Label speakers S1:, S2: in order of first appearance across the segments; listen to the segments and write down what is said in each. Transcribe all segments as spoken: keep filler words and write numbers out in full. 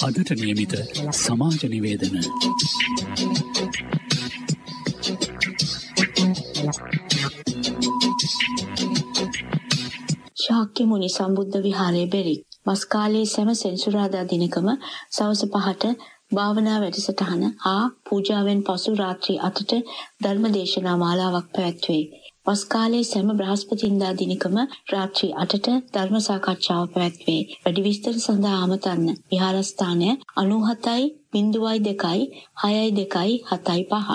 S1: අදට නියමිත සමාජ නිවේදන.
S2: ශාක්‍ය මුනි සම්බුද්ධ විහාරයේ බෙරික් වස් කාලයේ සෑම සෙන්සුරාදා දිනකම සවස් පහට භාවනා වැඩසටහන හා පූජාවෙන් පසු රාත්‍රී අටට ධර්ම දේශනා මාලාවක් පැවැත්වේ. වස් කාලයේ සෑම බ්‍රහස්පතින්දා දිනකම රාත්‍රී අටට ධර්ම සාකච්ඡාව පැවැත්වේ. වැඩි විස්තර සඳහා ආමතන්න විහාරස්ථානය අනූහතයි බිංදුවයි දෙකයි හයයි දෙකයි හතයි පහ.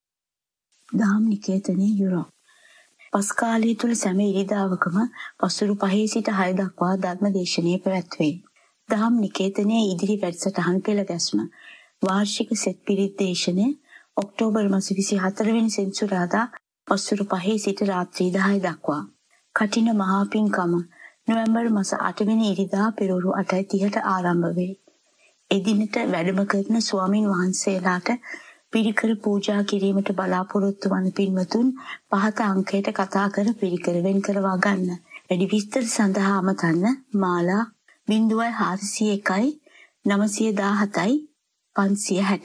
S2: දහම් නිකේතනයේ යුරෝප් වස් කාලය තුල සෑම ඉරිදාවකම පසුරු පහේ සිට හය දක්වා ධර්ම දේශනාව පැවැත්වේ. දහම් නිකේතනයේ ඉදිරි වැඩසටහන් පෙළ ගැස්ම වාර්ෂික සෙත් පිරිත් දේශනය ඔක්තෝබර් මාස විසිහතර වෙනි සෙන්සුරාදා පසුරු පහේ සිට රාත්‍රී දහය දක්වා. කටින මහා පින්කම නොවැම්බර් මාස අට වෙනි ඉරිදා පෙරවරු අටයි තිහට ආරම්භ වේ. එදිනට වැඩම කරන ස්වාමින් වහන්සේලාට පිරිකර පූජා කිරීමට බලාපොරොත්තු වන පින්වතුන් පහත අංකයට කතා කර පිරිකර වෙන් කරවා ගන්න. වැඩි විස්තර සඳහා අමතන්න මාලා බිංදුවයි හාරසිය එකයි නවසිය දාහතයි පන්සිය හැට.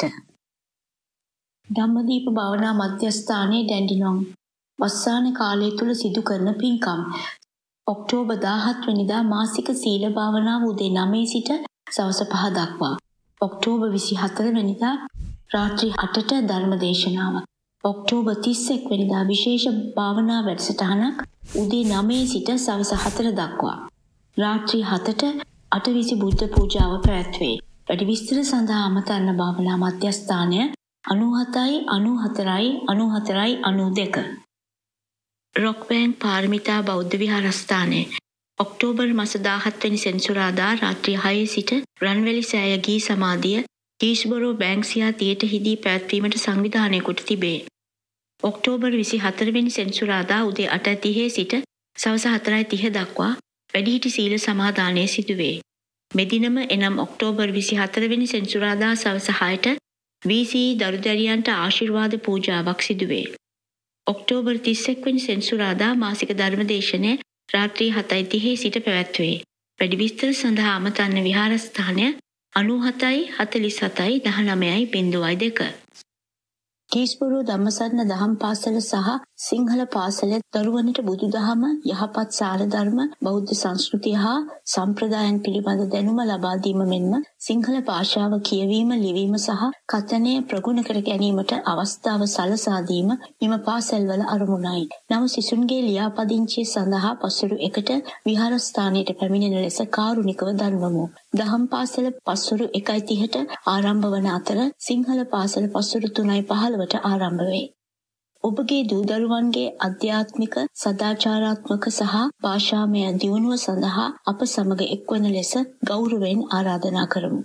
S2: ධම්මදීප භාවනා මධ්‍යස්ථානයේ ඩැන්ඩිනොන් වස්සාන කාලය තුල සිදු කරන පින්කම් ඔක්තෝබර් දාහත් වෙනිදා මාසික සීල භාවනාව උදේ නවය සිට සවස පහ දක්වා. ඔක්තෝබර් විසිහතර වෙනිදා රාත්‍රී අටට ධර්ම දේශනාව. ඔක්තෝබර් තිස් එක් වෙනිදා විශේෂ භාවනා වැඩසටහනක් උදේ නවය සිට සවස හතර දක්වා. රාත්‍රී හතට අටවිසි බුද්ධ පූජාව පැවැත්වේ. වැඩි විස්තර සඳහා අමතන්න භාවනා මධ්‍යස්ථානය අනූහතයි අනූහතරයි අනූහතරයි අනූදෙක. රොක් බෑන්ක් පාරමිතා බෞද්ධ විහාරස්ථානය ඔක්තෝබර් මාස දාහත් වෙනි සෙන්සුරාදා රාත්‍රී හය සිට රන්වැලි සෑය ගී සමාධිය කීස්බරෝ බැංක්සියා තියටහිදී පැවැත්වීමට සංවිධානය කොට තිබේ. ඔක්තෝබර් විසිහතර වෙනි සෙන්සුරාදා උදේ අටයි තිහේ සිට සවස හතරයි තිහ දක්වා වැඩිහිටි සීල සමාදානය සිදුවේ. මෙදිනම එනම් ඔක්තෝබර් විසිහතර වෙනි සෙන්සුරාදා සවස හයට වී සී දරුදැරියන්ට ආශිර්වාද පූජාවක් සිදුවේ. ඔක්තෝබර් තිස් එක් වෙනි සෙන්සුරාදා මාසික ධර්ම දේශනය රාත්‍රී හතයි තිහේ සිට පැවැත්වේ. වැඩි විස්තර සඳහා අමතන්න විහාරස්ථානය අනූහතයි හතළිස් හතයි දහනවයයි බිංදුවයි දෙක. කීස්බරෝ ධම්මසරණ දහම් පාසල සහ සිංහල පාසල දරුවනට බුදුදහම යහපත් සාර ධර්ම බෞද්ධ සංස්කෘතිය හා සම්ප්‍රදායන් පිළිබඳ දැනුම ලබා දීම මෙන්ම සිංහල භාෂාව කියවීම ලිවීම සහ කථනය ප්‍රගුණ කර ගැනීමට අවස්ථාව සලසා දීම මෙම පාසල්වල අරමුණයි. නව සිසුන්ගේ ලියාපදිංචිය සඳහා පසුරු එකට විහාරස්ථානයට පැමිණෙන ලෙස කාරුණිකව දන්වමු. දහම් පාසල පසුරු එකයි තිහට ආරම්භ වන අතර සිංහල පාසල පසුරු තුනයි පහළවට ආරම්භ වේ. ඔබගේ දූ දරුවන්ගේ අධ්‍යාත්මික සදාචාරාත්මක සහ භාෂාමය දියුණුව සඳහා අප සමග එක්වන ලෙස ගෞරවයෙන් ආරාධනා කරමු.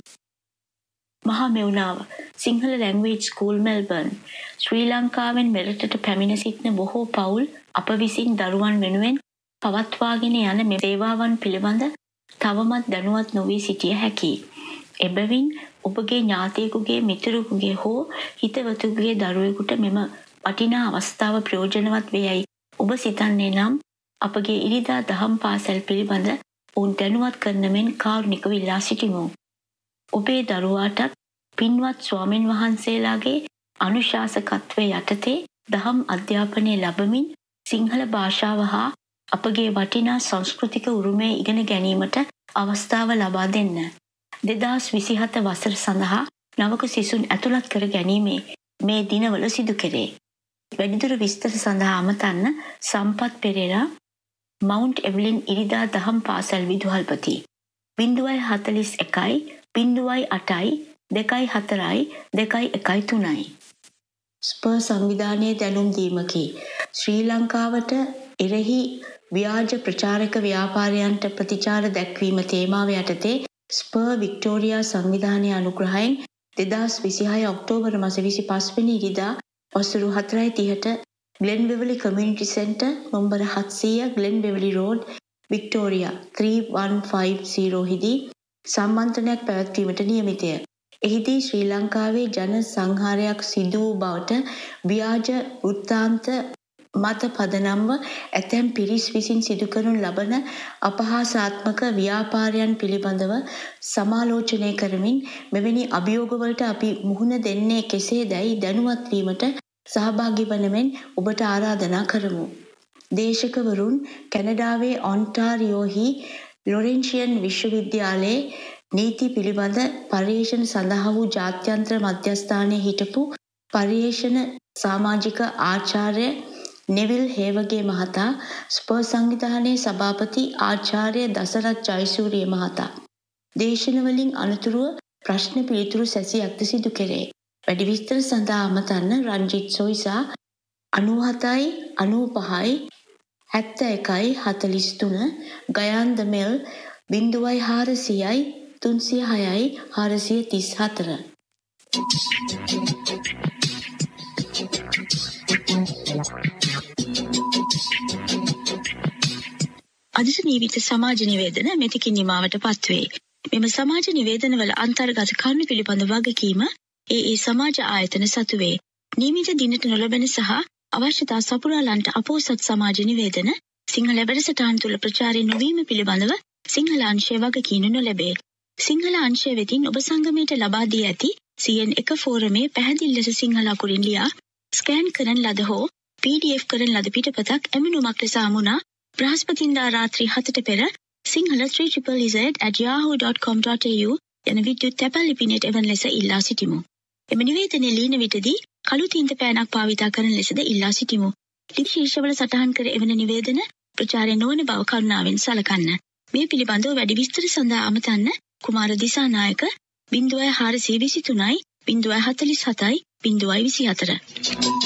S2: මහා මෙවුනාව සිංහල ලැන්ග්වේජ් ස්කූල් මෙල්බර්න් ශ්‍රී ලංකාවෙන් මෙරටට පැමිණ සිටින බොහෝ පවුල් අප විසින් දරුවන් වෙනුවෙන් පවත්වාගෙන යන මේ සේවාවන් පිළිබඳ තවමත් දැනුවත් නොවී සිටිය හැකියි. එබැවින් ඔබගේ ඥාතියෙකුගේ මිතුරෙකුගේ හෝ හිතවතුගේ දරුවෙකුට මෙම වටිනා අවස්ථාව ප්‍රයෝජනවත් වේයයි ඔබ සිතන්නේ නම් අපගේ ඉරිදා දහම් පාසල් පිළිබඳ ඔවුන් දැනුවත් කරන මෙන් කාරුණිකව ඉල්ලා සිටිමු. ඔබේ දරුවාටත් පින්වත් ස්වාමින් වහන්සේලාගේ අනුශාසකත්වය යටතේ දහම් අධ්‍යාපනය ලැබමින් සිංහල භාෂාව හා අපගේ වටිනා සංස්කෘතික උරුමය ඉගෙන ගැනීමට අවස්ථාව ලබා දෙන්න. දෙදහස් විසිහත වසර සඳහා නවක සිසුන් ඇතුළත් කර ගැනීමේ මේ දිනවල සිදු කෙරේ. වැඩිදුර විස්තර සඳහා අමතන්න සම්පත් පෙරේරා මවුන්ට් එවලින් ඉරිදා දහම් පාසල් විදුහල්පති බිංදුවයි හතළිස් එකයි බිංදුවයි අටයි දෙකයි හතරයි දෙකයි එකයි තුනයි. ස්පර් සංවිධානයේ දැනුම් දීමකි. ශ්‍රී ලංකාවට එරෙහි ව්‍යාජ ප්‍රචාරක ව්‍යාපාරයන්ට ප්‍රතිචාර දැක්වීම තේමාව යටතේ ස්පර් වික්ටෝරියා සංවිධානයේ අනුග්‍රහයෙන් දෙදහස් විසිහය ඔක්තෝබර් මාස විසිපස් වෙනි ඉරිදා පසුරු හතරයි තිහට Glenn බෙවලි community centre නොම්බර හත්සිය Glenn බෙවලි road Victoria three වන් ෆයිව් සීරෝ හිදී සම්මන්ත්‍රණයක් පැවැත්වීමට නියමිතය. එහිදී ශ්‍රී ලංකාවේ ජන සංහාරයක් සිදු වූ බවට ව්‍යාජ වෘත්තාන්ත මත පදනම්ව ඇතැම් පිරිස් විසින් සිදු කරනු ලබන අපහාසාත්මක ව්‍යාපාරයන් පිළිබඳව සමාලෝචනය කරමින් මෙවැනි අභියෝගවලට අපි මුහුණ දෙන්නේ කෙසේදැයි දැනුවත් වීමට සහභාගී වන මෙන් ඔබට ආරාධනා කරමු. දේශකවරුන් කැනඩාවේ ඔන්ටාරියෝහි ලොරෙන්ෂියන් විශ්වවිද්‍යාලයේ නීති පිළිබඳ පර්යේෂණ සඳහා වූ ජාත්‍යන්තර මධ්‍යස්ථානයේ හිටපු පර්යේෂණ සමාජික ආචාර්ය නෙවිල් හේවගේ මහතා, ස්පර් සංවිධානයේ සභාපති ආචාර්ය දසරත් ජයසූරිය මහතා දේශනවලින් අනතුරුව ප්‍රශ්න පිළිතුරු සැසියක්ද සිදු කෙරේ. වැඩි විස්තර සඳහා අමතන්න රංජිත් සොයිසා අනූහතයි අනූපහයි හැත්ත එකයි හතලිස් තුන ගයාන්ද මෙල් බිංදුවයි හාරසියයි තුන්සිය හයයි හාරසිය තිස් හතර. අදට නීවිත සමාජ නිවේදන මෙතකින් නිමාවට පත්වේ. මෙම සමාජ නිවේදනවල අන්තර්ගත කරුණු පිළිබඳ වගකීම ඒ ඒ සමාජ ආයතන සතුවේ. නියමිත දිනට නොලබන සහ අවශ්‍යතා සපුරාලන්ට අපෝසත් සමාජ නිවේදන සිංහල වැඩසටහන් තුළ ප්‍රචාරය නොවීම පිළිබඳව සිංහල අංශය වගකීනු නොලැබේ. සිංහල අංශය වෙතින් ඔබ සංගමයට ලබා දී ඇති සී එන් එක ෆෝරමේ පැහැදිලි ලෙස සිංහල අකුරින් ලියා ස්කෑන් කරන ලද හෝ පී ඩී එෆ් කරන ලද පිටපතක් ඇමනුමක් ලෙස අමුණා බ්‍රහස්පතින්දා රාත්‍රී හතට පෙර Sinhala three Z at yahoo dot com dot a u යන විද්‍යුත් තැපැල් ලිපිනයට එවන ලෙස ඉල්ලා සිටිමු. එම නිවේදනයේ ලියන විටදී කළු තීන්ත පෑනක් භාවිතා කරන ලෙසද ඉල්ලා සිටිමු. ලිපි ශීර්ෂවල සටහන් කර එවන නිවේදන ප්‍රචාරය නොවන බව කරුණාවෙන් සලකන්න. මේ පිළිබඳව වැඩි විස්තර සඳහා අමතන්න කුමාර දිසානායක බිංදුවයි හාරසිය විසි තුනයි බිංදුවයි හතලිස් හතයි බිංදුවයි විසි හතර.